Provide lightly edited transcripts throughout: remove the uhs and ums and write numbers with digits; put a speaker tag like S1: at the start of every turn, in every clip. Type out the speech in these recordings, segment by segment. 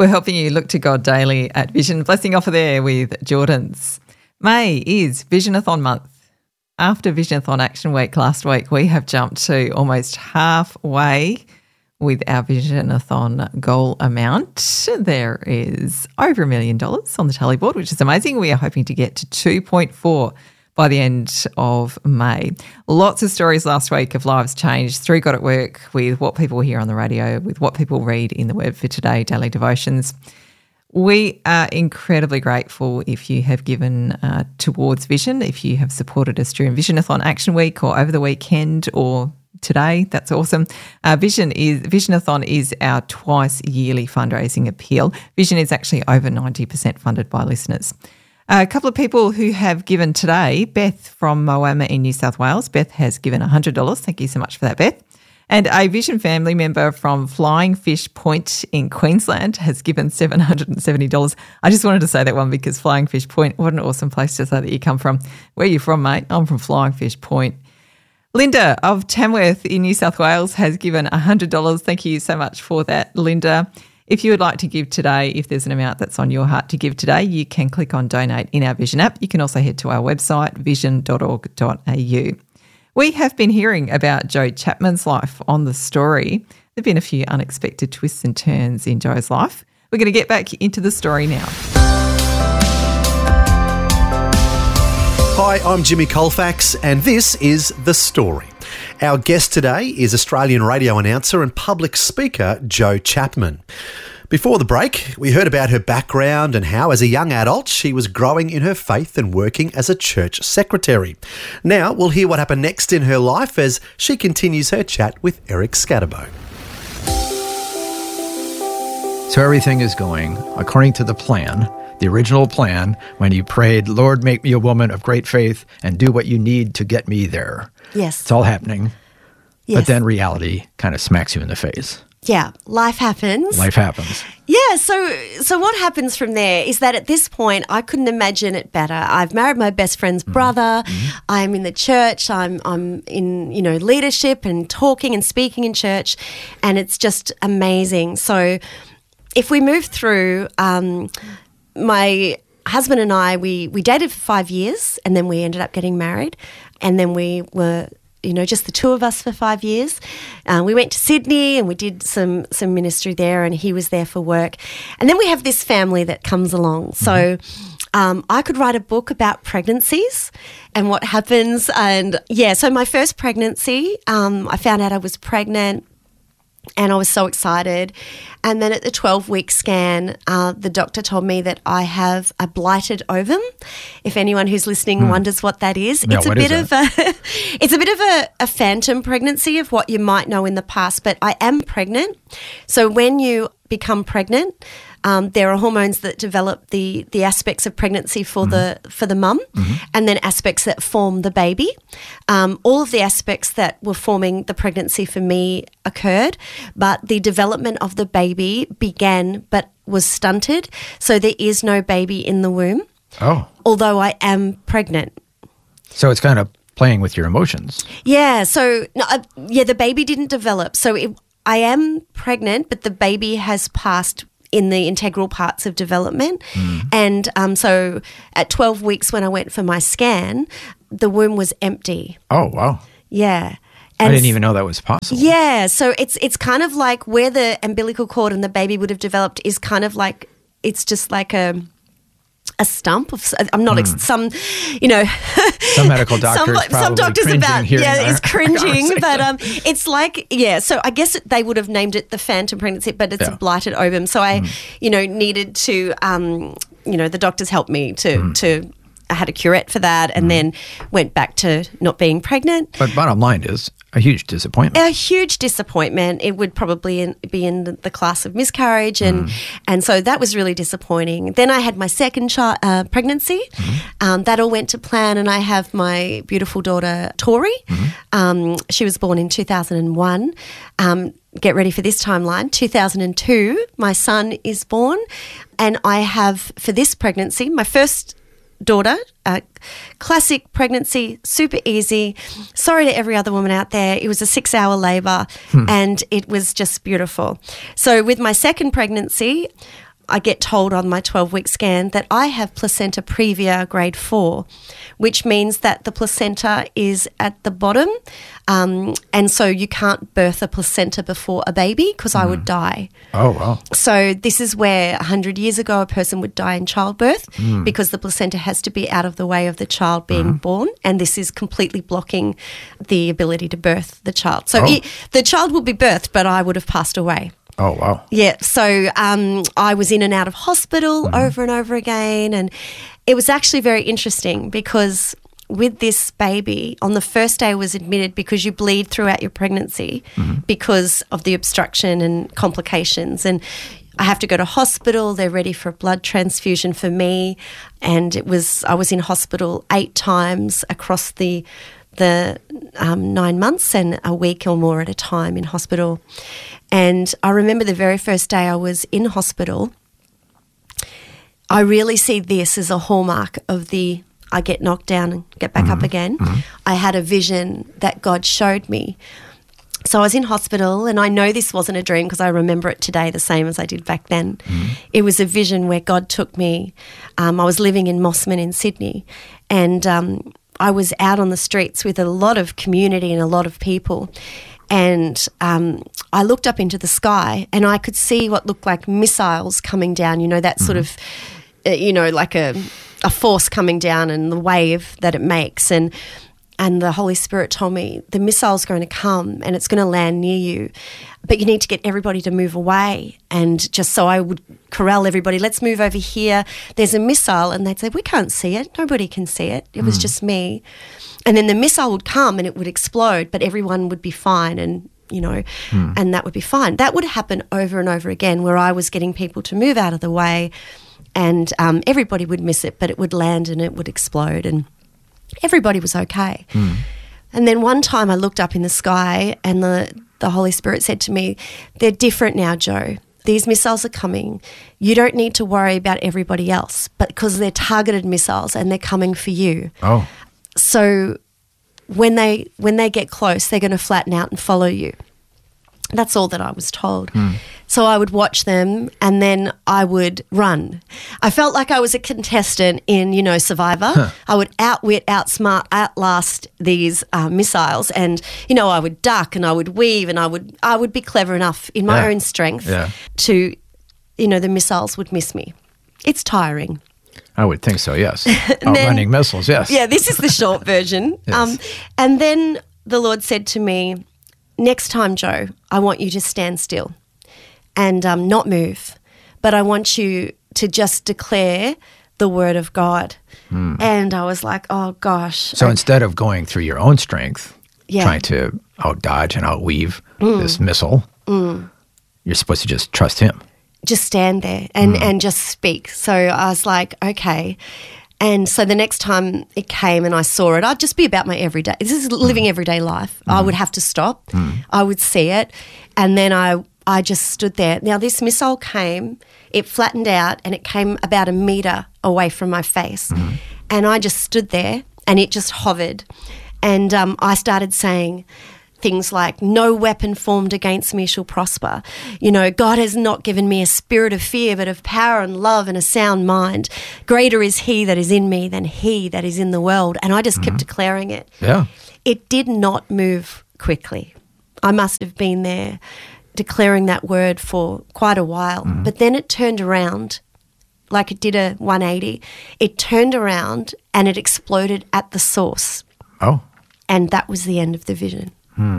S1: We're helping you look to God daily at Vision. Blessing offer there with Jordans. May is Visionathon month. After Visionathon Action Week last week, we have jumped to almost halfway with our Visionathon goal amount. There is over $1 million on the tally board, which is amazing. We are hoping to get to 2.4 by the end of May. Lots of stories last week of lives changed through God at Work, with what people hear on the radio, with what people read in the Word for Today daily devotions. We are incredibly grateful if you have given towards Vision, if you have supported us during Visionathon Action Week or over the weekend or today. That's awesome. Visionathon is our twice yearly fundraising appeal. Vision is actually over 90% funded by listeners. A couple of people who have given today, Beth from Moama in New South Wales. Beth has given $100. Thank you so much for that, Beth. And a Vision family member from Flying Fish Point in Queensland has given $770. I just wanted to say that one because Flying Fish Point, what an awesome place to say that you come from. Where are you from, mate? I'm from Flying Fish Point. Linda of Tamworth in New South Wales has given $100. Thank you so much for that, Linda. If you would like to give today, if there's an amount that's on your heart to give today, you can click on Donate in our Vision app. You can also head to our website, vision.org.au. We have been hearing about Joe Chapman's life on The Story. There have been a few unexpected twists and turns in Joe's life. We're going to get back into the story now.
S2: Hi, I'm Jimmy Colfax, and this is The Story. Our guest today is Australian radio announcer and public speaker Joe Chapman. Before the break, we heard about her background and how, as a young adult, she was growing in her faith and working as a church secretary. Now we'll hear what happened next in her life as she continues her chat with Eric Scatterbo.
S3: So everything is going according to the plan. The original plan, when you prayed, Lord, make me a woman of great faith and do what you need to get me there.
S4: Yes.
S3: It's all happening.
S4: Yes.
S3: But then reality kind of smacks you in the face.
S4: Yeah, life happens.
S3: Life happens.
S4: Yeah, so what happens from there is that at this point, I couldn't imagine it better. I've married my best friend's brother. Mm-hmm. I'm in the church. I'm in, leadership and talking and speaking in church, and it's just amazing. So if we move through... my husband and I, we dated for 5 years, and then we ended up getting married, and then we were, just the two of us for 5 years. We went to Sydney and we did some ministry there, and he was there for work. And then we have this family that comes along. So I could write a book about pregnancies and what happens. And so my first pregnancy, I found out I was pregnant. And I was so excited. And then at the 12-week scan, the doctor told me that I have a blighted ovum. If anyone who's listening wonders what that is,
S3: Yeah,
S4: it's a bit of a phantom pregnancy of what you might know in the past. But I am pregnant. So when you become pregnant, there are hormones that develop the aspects of pregnancy for the mum, and then aspects that form the baby. All of the aspects that were forming the pregnancy for me occurred, but the development of the baby began but was stunted. So there is no baby in the womb.
S3: Oh.
S4: Although I am pregnant.
S3: So it's kind of playing with your emotions.
S4: Yeah. So the baby didn't develop. So I am pregnant, but the baby has passed in the integral parts of development. And so at 12 weeks when I went for my scan, the womb was empty.
S3: Oh, wow.
S4: Yeah.
S3: I didn't even know that was possible.
S4: Yeah. So it's kind of like where the umbilical cord and the baby would have developed is kind of like, it's just like a stump of, I'm not some
S3: medical doctors
S4: some doctors about is cringing, but it's like so I guess they would have named it the phantom pregnancy, but it's a blighted ovum. So I needed to the doctors helped me to I had a curette for that, and then went back to not being pregnant.
S3: But bottom line is a huge disappointment.
S4: A huge disappointment. It would probably be in the class of miscarriage, and so that was really disappointing. Then I had my second pregnancy. That all went to plan, and I have my beautiful daughter, Tori. She was born in 2001. Get ready for this timeline. 2002, my son is born, and I have, for this pregnancy, my first daughter, classic pregnancy, super easy. Sorry to every other woman out there. It was a 6-hour labour and it was just beautiful. So with my second pregnancy, I get told on my 12-week scan that I have placenta previa grade 4, which means that the placenta is at the bottom, and so you can't birth a placenta before a baby because I would die.
S3: Oh, wow.
S4: So this is where 100 years ago a person would die in childbirth because the placenta has to be out of the way of the child being born, and this is completely blocking the ability to birth the child. So the child will be birthed, but I would have passed away.
S3: Oh, wow.
S4: Yeah, so I was in and out of hospital over and over again, and it was actually very interesting because with this baby, on the first day I was admitted because you bleed throughout your pregnancy because of the obstruction and complications, and I have to go to hospital. They're ready for a blood transfusion for me, and I was in hospital 8 times across the 9 months and a week or more at a time in hospital. And I remember the very first day I was in hospital, I really see this as a hallmark of I get knocked down and get back up again. I had a vision that God showed me. So I was in hospital, and I know this wasn't a dream because I remember it today the same as I did back then. It was a vision where God took me. I was living in Mossman in Sydney, and I was out on the streets with a lot of community and a lot of people, and I looked up into the sky and I could see what looked like missiles coming down, that sort of, like a force coming down and the wave that it makes. And the Holy Spirit told me the missile's going to come and it's going to land near you, but you need to get everybody to move away. And just so I would corral everybody, let's move over here. There's a missile. And they'd say, we can't see it. Nobody can see it. It was just me. And then the missile would come and it would explode, but everyone would be fine and, and that would be fine. That would happen over and over again where I was getting people to move out of the way and everybody would miss it, but it would land and it would explode and everybody was okay. And then one time I looked up in the sky and the Holy Spirit said to me, they're different now, Jo. These missiles are coming. You don't need to worry about everybody else, but because they're targeted missiles and they're coming for you.
S3: Oh.
S4: So when they get close, they're going to flatten out and follow you. That's all that I was told. So I would watch them and then I would run. I felt like I was a contestant in, Survivor. I would outwit, outsmart, outlast these missiles and, I would duck and I would weave and I would be clever enough in my own strength to, the missiles would miss me. It's tiring.
S3: I would think so, yes. Outrunning missiles, yes.
S4: Yeah, this is the short version.
S3: Yes.
S4: And then the Lord said to me, next time, Jo, I want you to stand still and not move, but I want you to just declare the word of God. And I was like, oh, gosh.
S3: So instead of going through your own strength, trying to out-dodge and out-weave this missile, you're supposed to just trust him.
S4: Just stand there and just speak. So I was like, okay. And so the next time it came and I saw it, I'd just be about my everyday. This is living everyday life. I would have to stop. I would see it. And then I just stood there. Now this missile came, it flattened out and it came about 1 metre away from my face. And I just stood there and it just hovered. And I started saying things like, no weapon formed against me shall prosper. God has not given me a spirit of fear, but of power and love and a sound mind. Greater is he that is in me than he that is in the world. And I just kept declaring it.
S3: Yeah.
S4: It did not move quickly. I must have been there declaring that word for quite a while. But then it turned around like it did a 180. It turned around and it exploded at the source.
S3: Oh.
S4: And that was the end of the vision.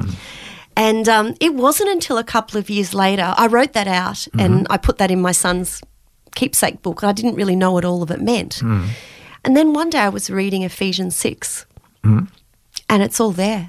S4: And it wasn't until a couple of years later, I wrote that out and I put that in my son's keepsake book. I didn't really know what all of it meant. And then one day I was reading Ephesians 6 and it's all there.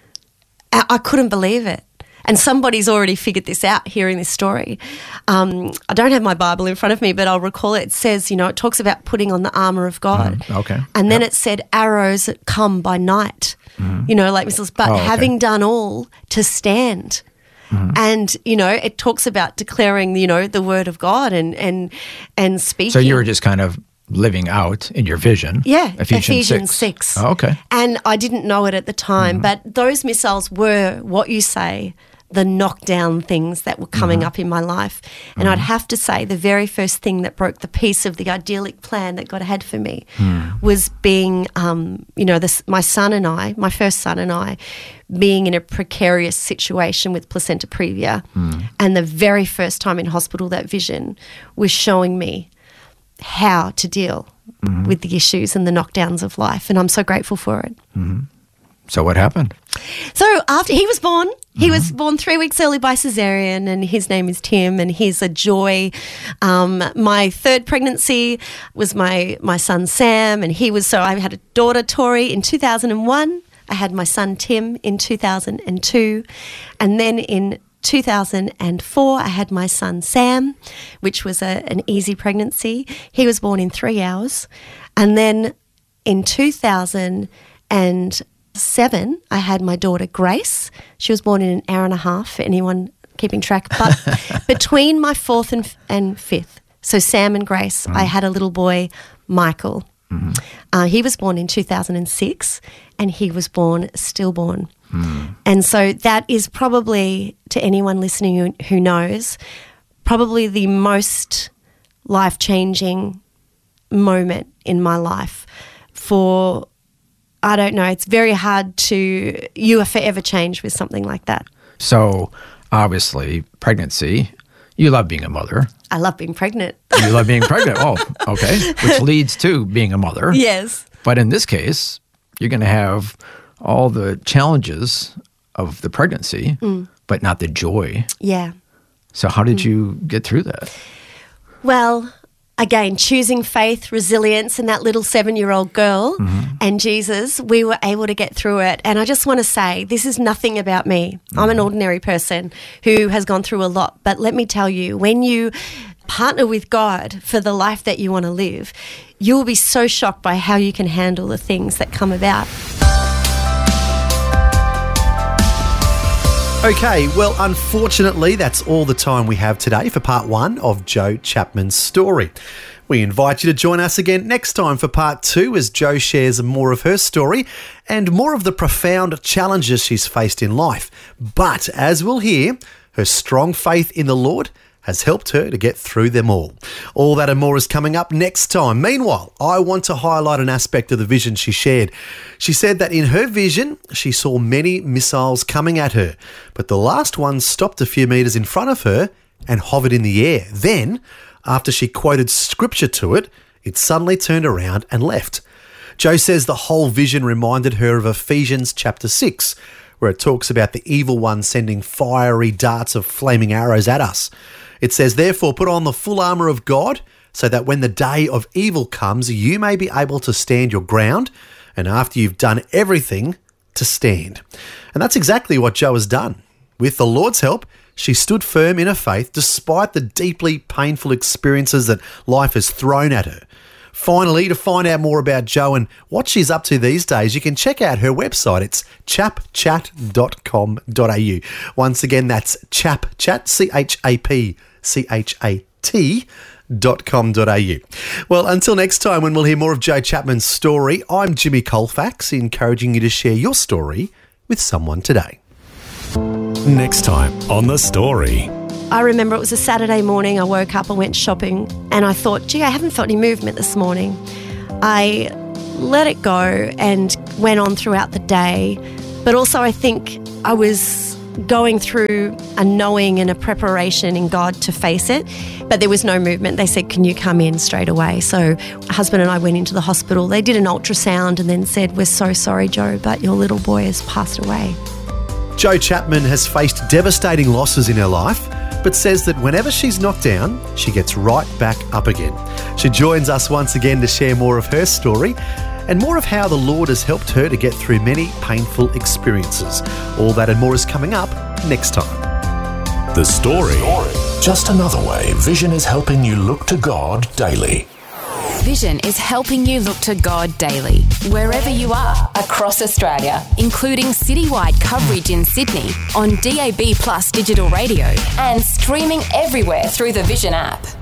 S4: I couldn't believe it. And somebody's already figured this out hearing this story. I don't have my Bible in front of me, but I'll recall it. It says, it talks about putting on the armour of God.
S3: Okay.
S4: And then it said arrows that come by night, like missiles, but having done all to stand. And, it talks about declaring, the word of God and speaking.
S3: So you were just kind of living out in your vision.
S4: Yeah,
S3: Ephesians 6. Oh, okay.
S4: And I didn't know it at the time, but those missiles were what you say. the knockdown things that were coming up in my life. And I'd have to say the very first thing that broke the peace of the idyllic plan that God had for me was being, my son and I, my first son and I, being in a precarious situation with placenta previa. And the very first time in hospital, that vision was showing me how to deal with the issues and the knockdowns of life. And I'm so grateful for it.
S3: So what happened?
S4: So after he was born, he was born 3 weeks early by cesarean, and his name is Tim, and he's a joy. My third pregnancy was my son Sam, and I had a daughter Tori in 2001. I had my son Tim in 2002, and then in 2004 I had my son Sam, which was an easy pregnancy. He was born in 3 hours, and then in 2007 I had my daughter Grace. She was born in an hour and a half, for anyone keeping track. But between my fourth and fifth, so Sam and Grace, I had a little boy, Michael. He was born in 2006, and he was born stillborn. And so that is probably, to anyone listening who knows, probably the most life-changing moment in my life. I don't know, it's very hard you are forever changed with something like that.
S3: So, obviously, pregnancy, you love being a mother.
S4: I love being pregnant.
S3: You love being pregnant. Oh, okay. Which leads to being a mother.
S4: Yes.
S3: But in this case, you're going to have all the challenges of the pregnancy, but not the joy.
S4: Yeah.
S3: So how did you get through that?
S4: Well, again, choosing faith, resilience, and that little 7-year-old girl and Jesus, we were able to get through it. And I just want to say, this is nothing about me. I'm an ordinary person who has gone through a lot. But let me tell you, when you partner with God for the life that you want to live, you will be so shocked by how you can handle the things that come about.
S2: Okay, well, unfortunately, that's all the time we have today for part 1 of Jo Chapman's story. We invite you to join us again next time for part 2 as Jo shares more of her story and more of the profound challenges she's faced in life. But as we'll hear, her strong faith in the Lord has helped her to get through them all. All that and more is coming up next time. Meanwhile, I want to highlight an aspect of the vision she shared. She said that in her vision, she saw many missiles coming at her, but the last one stopped a few metres in front of her and hovered in the air. Then, after she quoted scripture to it, it suddenly turned around and left. Jo says the whole vision reminded her of Ephesians chapter 6, where it talks about the evil one sending fiery darts of flaming arrows at us. It says, therefore, put on the full armour of God, so that when the day of evil comes, you may be able to stand your ground, and after you've done everything, to stand. And that's exactly what Jo has done. With the Lord's help, she stood firm in her faith despite the deeply painful experiences that life has thrown at her. Finally, to find out more about Jo and what she's up to these days, you can check out her website. It's chapchat.com.au. Once again, that's chapchat, chapchat.com.au. Well, until next time when we'll hear more of Jo Chapman's story, I'm Jimmy Colfax, encouraging you to share your story with someone today.
S5: Next time on The Story.
S4: I remember it was a Saturday morning. I woke up, I went shopping, and I thought, gee, I haven't felt any movement this morning. I let it go and went on throughout the day. But also I think I was going through a knowing and a preparation in God to face it, but there was no movement. They said, can you come in straight away? So my husband and I went into the hospital. They did an ultrasound and then said, we're so sorry, Jo, but your little boy has passed away.
S2: Jo Chapman has faced devastating losses in her life, but says that whenever she's knocked down, she gets right back up again. She joins us once again to share more of her story and more of how the Lord has helped her to get through many painful experiences. All that and more is coming up next time.
S5: The Story. Just another way Vision is helping you look to God daily.
S6: Vision is helping you look to God daily, wherever you are across Australia, including citywide coverage in Sydney on DAB+ digital radio and streaming everywhere through the Vision app.